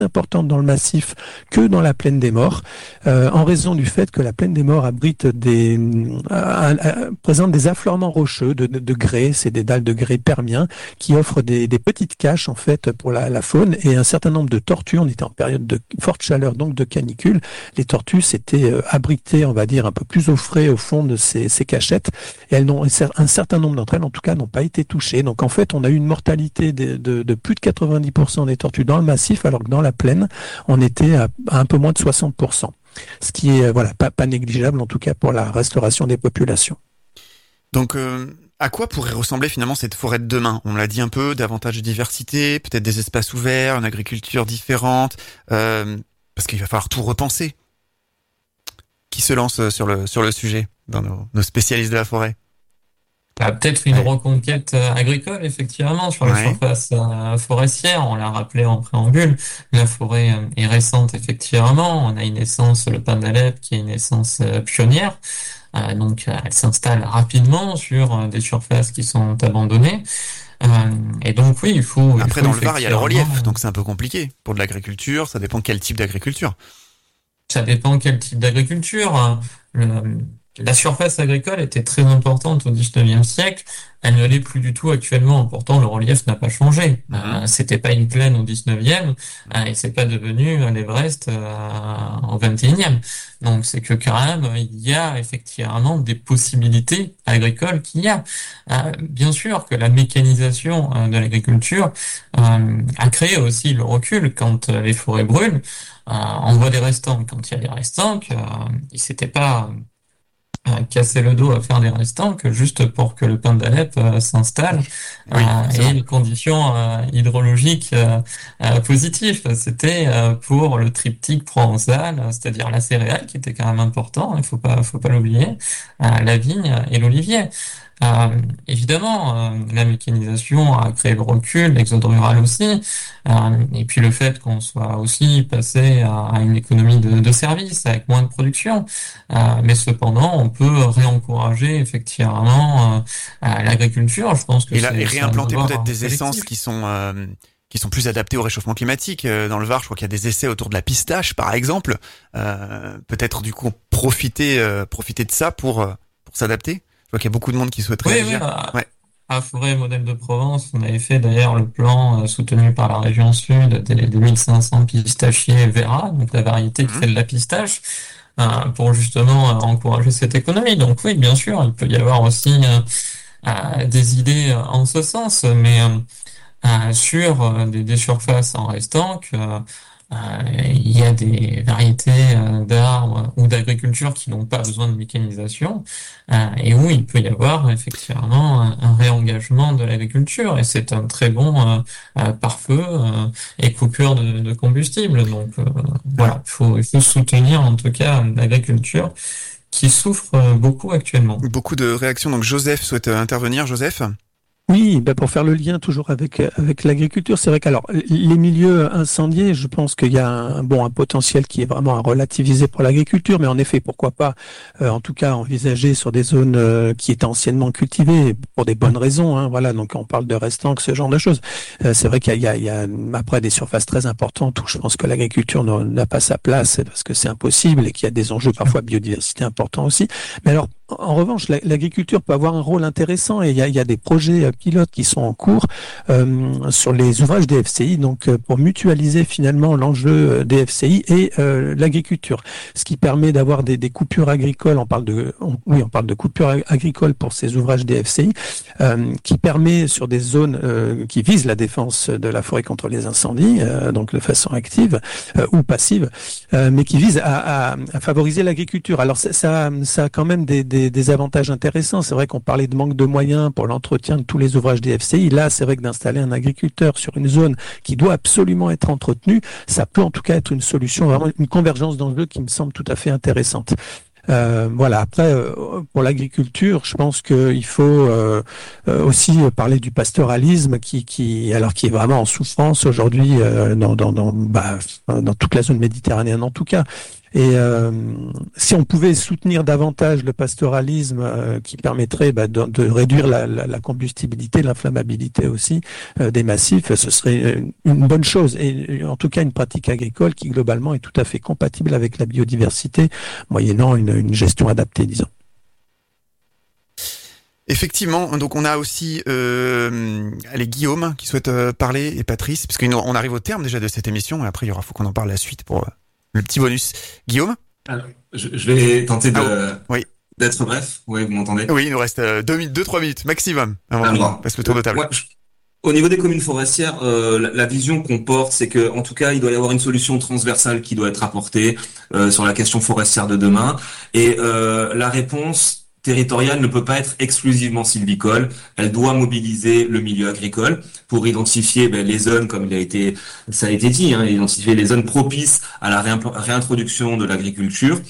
importante dans le massif que dans la plaine des Maures, en raison du fait que la plaine des Maures abrite présente des affleurements rocheux de grès, c'est des dalles de grès permiens qui offrent des petites caches en fait pour la faune, et un certain nombre de tortues. On était en période de forte chaleur, donc de canicule. Les tortues s'étaient abritées, on va dire, un peu plus au frais au fond de ces cachettes, et un certain nombre d'entre elles, en tout cas, n'ont pas été touchées. Donc en fait, on a eu une mortalité de plus de 90% des tortues dans le massif, alors que dans la plaine, on était à un peu moins de 60%. Ce qui est pas négligeable, en tout cas pour la restauration des populations. Donc, à quoi pourrait ressembler finalement cette forêt de demain ? On l'a dit un peu, davantage de diversité, peut-être des espaces ouverts, une agriculture différente, parce qu'il va falloir tout repenser. Qui se lance sur le sujet dans nos spécialistes de la forêt ? Peut-être une reconquête agricole, effectivement, sur les surfaces forestières. On l'a rappelé en préambule, la forêt est récente, effectivement. On a une essence, le pin d'Alep, qui est une essence pionnière. Donc, elle s'installe rapidement sur des surfaces qui sont abandonnées. Et donc, oui, il faut... Après, dans le Var, il y a le relief, donc c'est un peu compliqué. Pour de l'agriculture, ça dépend quel type d'agriculture. Ça dépend quel type d'agriculture. La surface agricole était très importante au XIXe siècle. Elle ne l'est plus du tout actuellement. Pourtant, le relief n'a pas changé. C'était pas une plaine au XIXe et c'est pas devenu l'Everest au XXIe. Donc, c'est que quand même, il y a effectivement des possibilités agricoles qu'il y a. Bien sûr que la mécanisation de l'agriculture a créé aussi le recul quand les forêts brûlent. On voit des restants. Quand il y a des restants, ils s'étaient pas casser le dos à faire des restants que juste pour que le pin d'Alep s'installe et les conditions hydrologiques positives. C'était pour le triptyque provençal, c'est-à-dire la céréale qui était quand même important, il faut pas l'oublier, la vigne et l'olivier. Évidemment, la mécanisation a créé le recul, l'exode rural aussi, et puis le fait qu'on soit aussi passé à une économie de services avec moins de production, mais cependant on peut réencourager effectivement l'agriculture. Je pense que et réimplanter peut-être des essences qui sont plus adaptées au réchauffement climatique. Dans le Var, je crois qu'il y a des essais autour de la pistache, par exemple. Peut-être du coup profiter de ça pour s'adapter. Je vois qu'il y a beaucoup de monde qui souhaite réagir. À Forêt Modèle de Provence, on avait fait d'ailleurs le plan soutenu par la région Sud des 1500 pistachiers Vera, donc la variété qui fait de la pistache, pour justement encourager cette économie. Donc oui, bien sûr, il peut y avoir aussi des idées en ce sens, mais sur des surfaces en restant il y a des variétés d'arbres ou d'agriculture qui n'ont pas besoin de mécanisation et où il peut y avoir effectivement un réengagement de l'agriculture, et c'est un très bon pare-feu et coupure de combustible. Donc voilà, il faut soutenir en tout cas l'agriculture qui souffre beaucoup actuellement. Beaucoup de réactions. Donc Joseph souhaite intervenir. Joseph ? Oui, pour faire le lien toujours avec l'agriculture, c'est vrai qu'alors les milieux incendiés, je pense qu'il y a un potentiel qui est vraiment à relativiser pour l'agriculture, mais en effet, pourquoi pas, en tout cas envisager sur des zones qui étaient anciennement cultivées pour des bonnes raisons, hein, voilà. Donc on parle de restants, ce genre de choses. C'est vrai qu'il y a après des surfaces très importantes où je pense que l'agriculture n'a pas sa place parce que c'est impossible et qu'il y a des enjeux parfois biodiversité importants aussi. Mais alors en revanche, l'agriculture peut avoir un rôle intéressant, et il y a des projets pilotes qui sont en cours sur les ouvrages DFCI, donc pour mutualiser finalement l'enjeu DFCI et l'agriculture, ce qui permet d'avoir des coupures agricoles. On parle de coupures agricoles pour ces ouvrages DFCI, qui permet sur des zones qui visent la défense de la forêt contre les incendies, donc de façon active ou passive, mais qui visent à favoriser l'agriculture. Alors ça a quand même des avantages intéressants. C'est vrai qu'on parlait de manque de moyens pour l'entretien de tous les ouvrages DFCI. Là, c'est vrai que d'installer un agriculteur sur une zone qui doit absolument être entretenue, ça peut en tout cas être une solution, vraiment une convergence d'enjeux qui me semble tout à fait intéressante. Après, pour l'agriculture, je pense qu'il faut aussi parler du pastoralisme qui est vraiment en souffrance aujourd'hui dans toute la zone méditerranéenne en tout cas. Et si on pouvait soutenir davantage le pastoralisme qui permettrait de réduire la combustibilité, l'inflammabilité aussi des massifs, ce serait une bonne chose. Et en tout cas, une pratique agricole qui globalement est tout à fait compatible avec la biodiversité, moyennant une gestion adaptée, disons. Effectivement, donc on a aussi Guillaume qui souhaite parler et Patrice, parce qu'on arrive au terme déjà de cette émission, et après faut qu'on en parle la suite pour le petit bonus. Guillaume ? Alors, je vais tenter d'être bref. Oui, vous m'entendez ? Oui, il nous reste 2-3 minutes maximum avant qu'on passe le tour de table. Au niveau des communes forestières, la vision qu'on porte, c'est que, en tout cas, il doit y avoir une solution transversale qui doit être apportée sur la question forestière de demain. Et la réponse territoriale ne peut pas être exclusivement sylvicole. Elle doit mobiliser le milieu agricole pour identifier les zones, comme ça a été dit, identifier les zones propices à la réintroduction de l'agriculture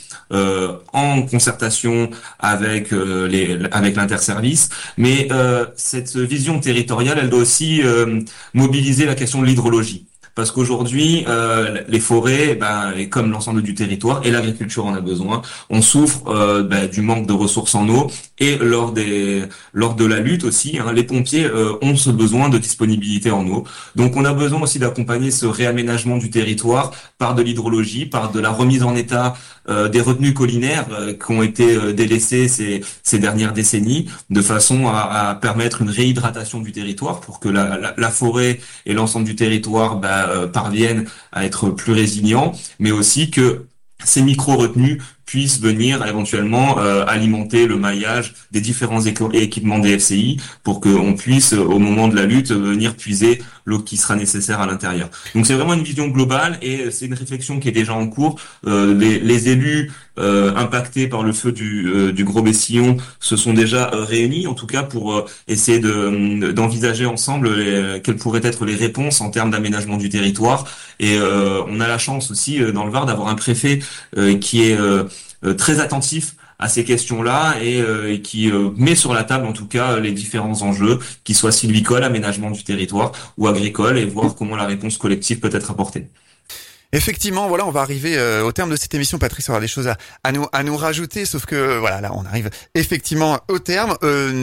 en concertation avec l'interservice. Mais cette vision territoriale, elle doit aussi mobiliser la question de l'hydrologie. Parce qu'aujourd'hui, les forêts, et comme l'ensemble du territoire, et l'agriculture en a besoin, on souffre du manque de ressources en eau. Et lors de la lutte aussi, les pompiers ont ce besoin de disponibilité en eau. Donc on a besoin aussi d'accompagner ce réaménagement du territoire par de l'hydrologie, par de la remise en état des retenues collinaires qui ont été délaissées ces dernières décennies, de façon à permettre une réhydratation du territoire pour que la forêt et l'ensemble du territoire parviennent à être plus résilients, mais aussi que ces micro-retenues puissent venir éventuellement alimenter le maillage des différents équipements des FCI pour qu'on puisse, au moment de la lutte, venir puiser l'eau qui sera nécessaire à l'intérieur. Donc c'est vraiment une vision globale et c'est une réflexion qui est déjà en cours. Les élus impactés par le feu du Gros Bessillon se sont déjà réunis, en tout cas pour essayer d'envisager ensemble quelles pourraient être les réponses en termes d'aménagement du territoire. Et on a la chance aussi dans le Var d'avoir un préfet qui est très attentif à ces questions-là et qui met sur la table en tout cas les différents enjeux, qu'ils soient sylvicoles, aménagement du territoire ou agricole, et voir comment la réponse collective peut être apportée. Effectivement, voilà, on va arriver au terme de cette émission. Patrice aura des choses à nous rajouter, sauf que voilà, là, on arrive effectivement au terme.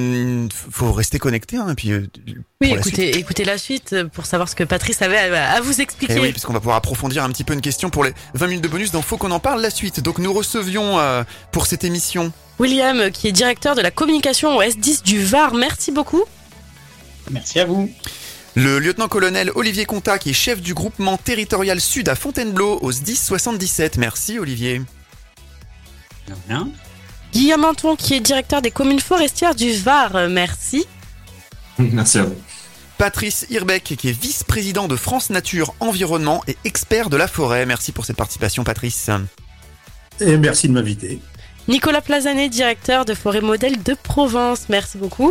Faut rester connecté, et puis. Oui, écoutez la suite pour savoir ce que Patrice avait à vous expliquer. Et oui, puisqu'on va pouvoir approfondir un petit peu une question pour les 20 minutes de bonus. Donc, faut qu'on en parle la suite. Donc, nous recevions pour cette émission William, qui est directeur de la communication au S10 du Var. Merci beaucoup. Merci à vous. Le lieutenant-colonel Olivier Contat, qui est chef du groupement territorial sud à Fontainebleau, au SDIS 77. Merci Olivier. Bien. Guillaume Anton, qui est directeur des communes forestières du Var. Merci. Merci à vous. Patrice Hirbeck, qui est vice-président de France Nature Environnement et expert de la forêt. Merci pour cette participation, Patrice. Et merci de m'inviter. Nicolas Plazanet, directeur de Forêt Modèle de Provence. Merci beaucoup.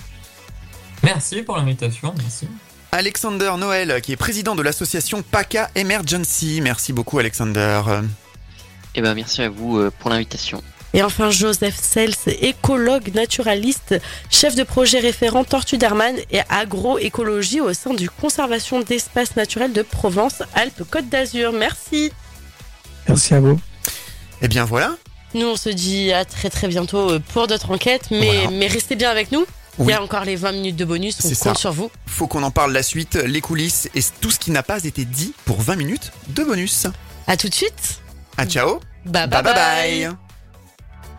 Merci pour l'invitation, merci. Alexander Noël, qui est président de l'association PACA Emergency. Merci beaucoup, Alexander. Merci à vous pour l'invitation. Et enfin, Joseph Sels, écologue naturaliste, chef de projet référent Tortue d'Hermann et agroécologie au sein du Conservation d'espaces naturels de Provence-Alpes-Côte d'Azur. Merci. Merci à vous. Et bien voilà. Nous, on se dit à très très bientôt pour d'autres enquêtes, mais restez bien avec nous. Oui. Il y a encore les 20 minutes de bonus, on compte sur vous. Faut qu'on en parle la suite, les coulisses et tout ce qui n'a pas été dit pour 20 minutes de bonus. À tout de suite. À ciao. Bye.